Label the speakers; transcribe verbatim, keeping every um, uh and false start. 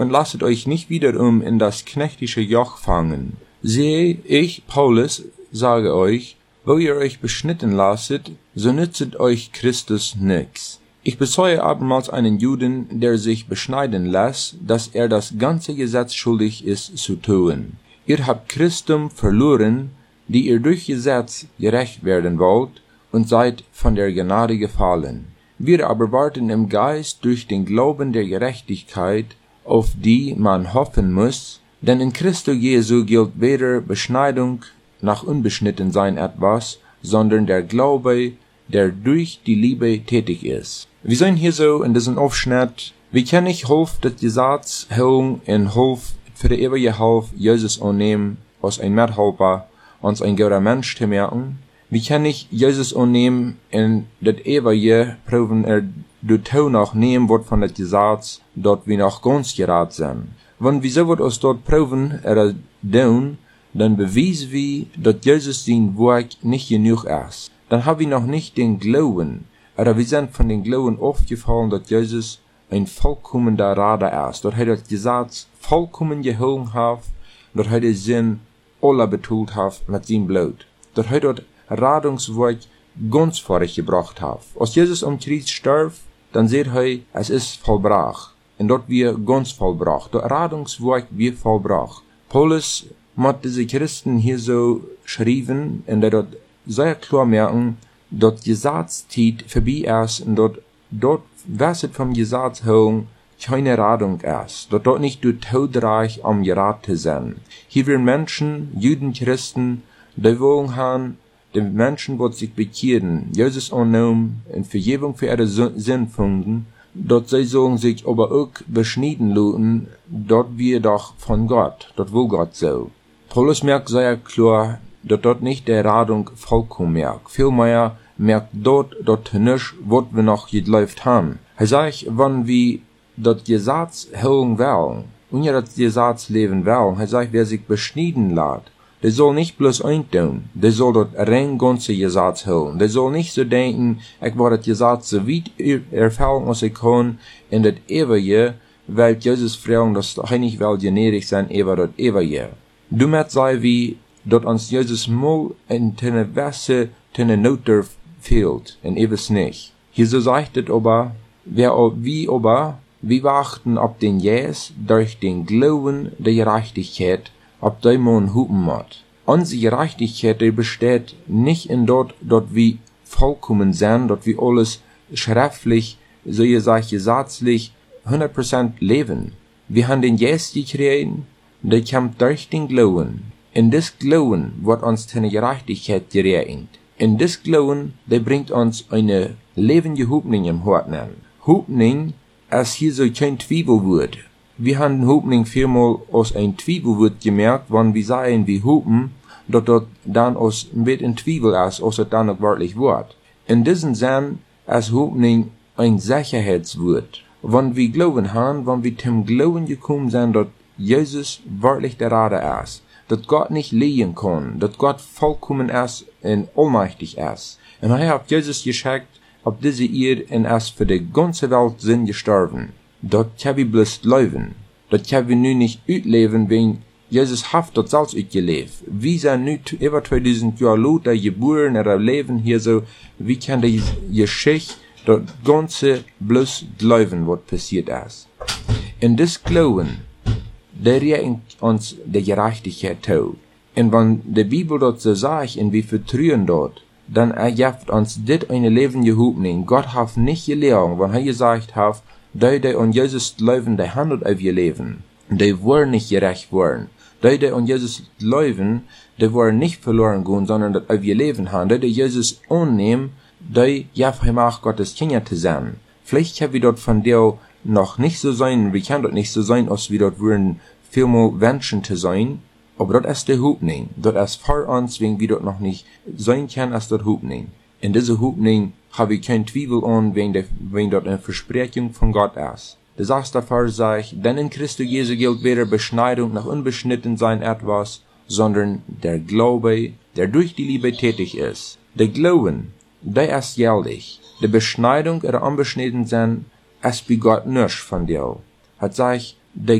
Speaker 1: und lasset euch nicht wiederum in das knechtische Joch fangen. Siehe, ich, Paulus, sage euch, wo ihr euch beschnitten lasset, so nützet euch Christus nix. Ich bezeuge abermals einen Juden, der sich beschneiden lässt, dass er das ganze Gesetz schuldig ist zu tun. Ihr habt Christum verloren, die ihr durch Gesetz gerecht werden wollt, und seid von der Gnade gefallen. Wir aber warten im Geist durch den Glauben der Gerechtigkeit, auf die man hoffen muss, denn in Christo Jesu gilt weder Beschneidung nach Unbeschnittensein etwas, sondern der Glaube, der durch die Liebe tätig ist. Wir sehen hier so in diesem Aufschnitt, wie kann ich Hof des Gesetz Heilung in Hof für die ewige Hilfe Jesus annehmen, als ein Mithelfer, uns ein guter Mensch zu merken? Wie kann ich Jesus annehmen in das ewige Proben er du Tau noch nehmen wird von das Gesetz, dort wir noch ganz gerät sind? Wenn wir so wird uns dort proben er tun, dann beweisen wir, dass Jesus sein Werk nicht genug ist. Dann haben wir noch nicht den Glauben, aber wir sind von den Glauben aufgefallen, dass Jesus ein vollkommener Rader ist, dass er das Gesetz vollkommen gehoben hat, dass er den Sinn aller betont hat mit seinem Blut, dass er dort Radungswerk ganz vor euch gebracht hat. Als Jesus am Kreuz starb, dann seht er, es ist vollbracht, und dort wir ganz vollbracht, das Radungswerk wird vollbracht. Paulus hat diese Christen hier so schrieben, und er dort sehr klar merken, dass Gesetzzeit vorbei ist, und dort, dort was es vom Gesetz her keine Radung ist, dort dort nicht durch Todreich am Gerät zu sein. Hier werden Menschen, Juden, Christen, die wollen haben, die Menschen wollen sich bekehren, Jesus annehmen, und Vergebung für ihre Sinn finden, dort sie sollen sich aber auch beschneiden lassen, dort wir doch von Gott, dort will Gott so. Paulus merkt sehr klar, dass dort nicht der Radung vollkommen merkt. Vielmehr merkt dort, dort nicht, was wir noch geläuft haben. Er sagt, wenn wir das Gesetz hören wollen, und ja das Gesetz leben wollen, er sagt, wer sich beschneiden lässt, der soll nicht bloß eintun, der soll dort rein ganze Gesetz hören. Der soll nicht so denken, ich war das Gesetz so weit erfüllen, als ich kann, in das Ewige, weil Jesus fragen, dass er nicht will gnädig sein, über das Ewige. Damit sei wie, dort uns Jesus mal in tene Wässe, tene Noter fehlt, und ewig nicht. Hier so sagt es aber, wer wie aber, wir warten auf den Jes durch den Glauben der Gerechtigkeit, ob der man hupen hat. Unsere Gerechtigkeit, die besteht nicht in dort, dort wie vollkommen sind, dort wie alles schriftlich, so ihr sagt, gesetzlich, hundert Prozent leben. Wir haben den Jes gekriegt, der kommt durch den Glauben. In das Glauben wird uns deine Gerechtigkeit gerechnet. In das Glauben, der bringt uns eine lebende Hoffnung im Herzen an. Hoffnung, als hier so kein Zwiebelwort. Wir haben Hoffnung vielmal aus ein Zwiebelwort gemerkt, wenn wir sagen, wir hoffen, dass dort dann aus mit ein Zwiebel ist, als es dann auch wörtlich Wort. In diesem Sinn ist Hoffnung ein Sicherheitswort. Wenn wir Glauben haben, wenn wir zum Glauben gekommen sind, dass Jesus wörtlich der Rader ist, dass Gott nicht liegen kann, dass Gott vollkommen ist und allmächtig ist. Und er hat Jesus geschickt, auf diese Erde und ist für die ganze Welt sind gestorben. Dort kann wir bloß leben. Dort kann wir nun nicht utleben, wenn Jesus hat dort selbst utgelebt. Wir sind nun über zweitausend Jahre Leute geboren oder leben hier so, wie kann die Geschichte dort ganze bloß glauben, was passiert ist. In das Glauben, der rechnet uns der Gerechtigkeit zu. Und wenn die Bibel dort so sagt, und wir vertrauen dort, dann ergibt uns dit eine lebende Hoffnung. Gott hat nicht gelehrt, wenn er gesagt hat, die, die an Jesus glauben, die handelt auf ihr Leben. Die wollen nicht gerecht werden. Die, die an Jesus glauben, die wollen nicht verloren gehen, sondern das auf ihr Leben haben. Die, die Jesus annehmen, die ja gemacht, Gottes Kinder zu sein. Vielleicht können wir dort von der noch nicht so sein, wir können dort nicht so sein, als wir dort würden vielmal wünschen zu sein, aber das ist die Hoffnung. Das ist für uns, wenn wir dort noch nicht sein können, als dort Hoffnung. In dieser Hoffnung habe ich kein Zweifel an, wenn, de, wenn dort eine Versprechung von Gott ist. Der sechste Vers sagt, denn in Christus Jesu gilt weder Beschneidung noch Unbeschnittensein etwas, sondern der Glaube, der durch die Liebe tätig ist. Der Glauben, der ist geldig. Die Beschneidung oder Unbeschnittensein ist bei Gott nicht von dir. Hat sagt,